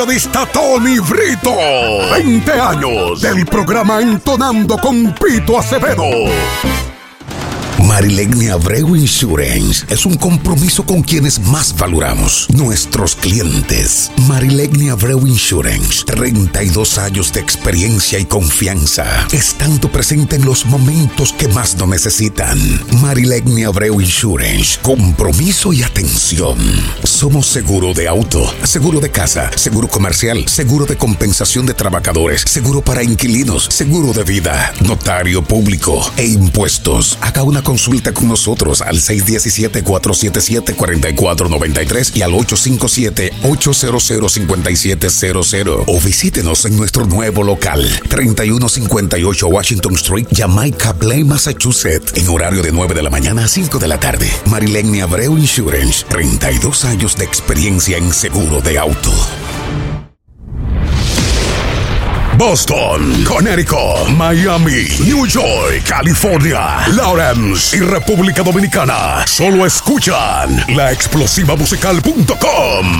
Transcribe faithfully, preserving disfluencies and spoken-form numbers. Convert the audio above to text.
Periodista Tony Brito. veinte años del programa Entonando con Pito Acevedo. Marilegni Abreu Insurance es un compromiso con quienes más valoramos, nuestros clientes. Marilegni Abreu Insurance, treinta y dos años de experiencia y confianza, estando presente en los momentos que más lo necesitan. Marilegni Abreu Insurance, compromiso y atención. Somos seguro de auto, seguro de casa, seguro comercial, seguro de compensación de trabajadores, seguro para inquilinos, seguro de vida, notario público e impuestos. Haga una consulta con nosotros al seis uno siete, cuatro siete siete, cuatro cuatro nueve tres y al ocho cinco siete, ocho cero cero, cinco siete cero cero, o visítenos en nuestro nuevo local treinta y uno cincuenta y ocho Washington Street, Jamaica Plain, Massachusetts, en horario de nueve de la mañana a cinco de la tarde. Marilegni Abreu Insurance, treinta y dos años de experiencia en seguro de auto. Boston, Connecticut, Miami, New York, California, Lawrence y República Dominicana. Solo escuchan la explosiva musical punto com.